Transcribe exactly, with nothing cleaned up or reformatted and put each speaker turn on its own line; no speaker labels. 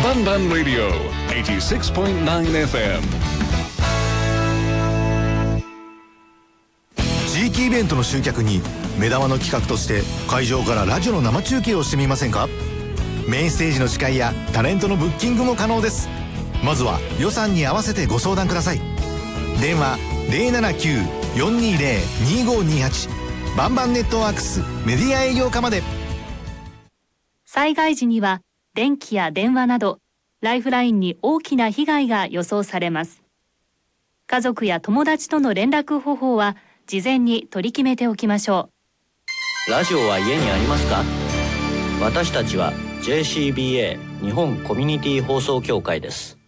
バンバンラディオ はちじゅうろくてんきゅうエフエム。
地域イベントの集客に目玉の企画として会場からラジオの生中継をしてみませんか？メインステージの司会やタレントのブッキングも可能です。まずは予算に合わせてご相談ください。電話 ゼロななきゅう よんにゼロ にごにはち バンバンネットワークスメディア営業課まで。
災害時には電気や電話などライフラインに大きな被害が予想されます。家族や友達との連絡方法は事前に取り決めておきましょ
う。ラジオは家にありますか？私たちは ジェーシービーエー 日本コミュニティ放送協会です。